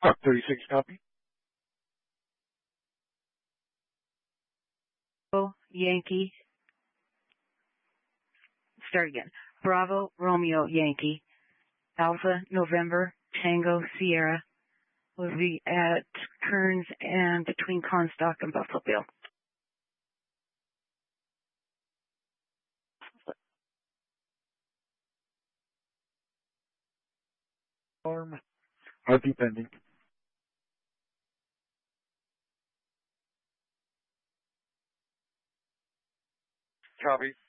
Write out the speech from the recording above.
Park 36 copy. Yankee. Start again. Bravo, Romeo, Yankee. Alpha, November, Tango, Sierra. Will be at Kearns and between Comstock and Buffalo Bill. Form. RP pending. Copy.